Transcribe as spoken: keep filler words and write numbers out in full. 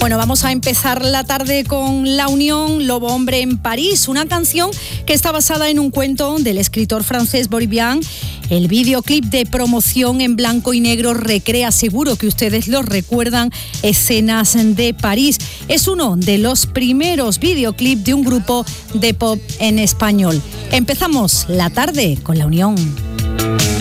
Bueno, vamos a empezar la tarde con La Unión, Lobo Hombre en París, una canción que está basada en un cuento del escritor francés Boris Vian. El videoclip de promoción en blanco y negro recrea, seguro que ustedes lo recuerdan, escenas de París. Es uno de los primeros videoclips de un grupo de pop en español. Empezamos la tarde con La Unión.